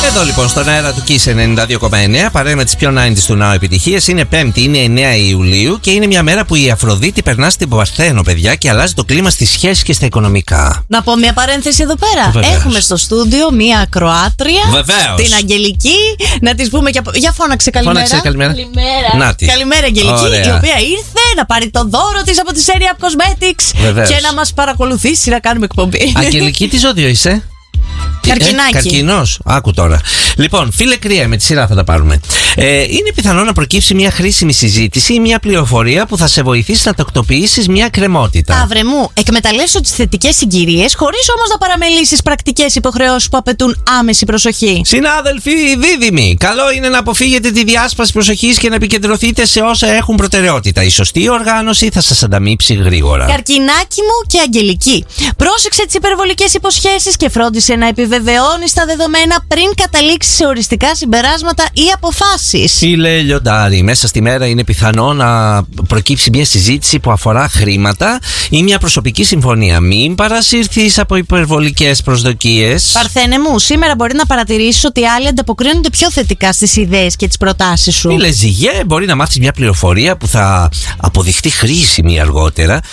Εδώ λοιπόν στον αέρα του Kiss 92,9 παρέα με τις πιο 90's του Now επιτυχίες. Είναι Πέμπτη, είναι 9 Ιουλίου και είναι μια μέρα που η Αφροδίτη περνά στην Παρθένο, παιδιά, και αλλάζει το κλίμα στις σχέσεις και στα οικονομικά. Να πω μια παρένθεση εδώ πέρα. Βεβαίως. Έχουμε στο στούντιο μια ακροάτρια. Βεβαίως. Την Αγγελική. Να της πούμε για φώναξε καλημέρα. Φώναξε καλημέρα. Νάτι. Καλημέρα, Αγγελική. Ωραία. Η οποία ήρθε να πάρει το δώρο της από τη Serie Up Cosmetics. Βεβαίως. Και να μας παρακολουθήσει να κάνουμε εκπομπή. Αγγελική, τι ζώδιο είσαι? Καρκινάκι. Καρκινός. Άκου τώρα. Λοιπόν, φίλε Κρύε, με τη σειρά θα τα πάρουμε. Είναι πιθανό να προκύψει μια χρήσιμη συζήτηση ή μια πληροφορία που θα σε βοηθήσει να τακτοποιήσεις μια κρεμότητα. Αύρε μου, εκμεταλλεύσου τις θετικές συγκυρίες, χωρίς όμως να παραμελήσεις πρακτικές υποχρεώσεις που απαιτούν άμεση προσοχή. Συνάδελφοι δίδυμοι, καλό είναι να αποφύγετε τη διάσπαση προσοχής και να επικεντρωθείτε σε όσα έχουν προτεραιότητα. Η σωστή οργάνωση θα σας ανταμείψει γρήγορα. Καρκινάκι μου και Αγγελική, πρόσεξε τις υπερβολικές υποσχέσεις και φρόντισε να επιβεβαιώνεις τα δεδομένα πριν καταλήξεις σε οριστικά συμπεράσματα ή αποφάσεις. Φίλε Λιοντάρη, μέσα στη μέρα είναι πιθανό να προκύψει μια συζήτηση που αφορά χρήματα ή μια προσωπική συμφωνία. Μην παρασύρθεις από υπερβολικές προσδοκίες. Παρθένε μου, σήμερα μπορεί να παρατηρήσεις ότι οι άλλοι ανταποκρίνονται πιο θετικά στις ιδέες και τις προτάσεις σου. Φίλε Ζυγέ, μπορεί να μάθεις μια πληροφορία που θα αποδειχτεί χρήσιμη αργότερα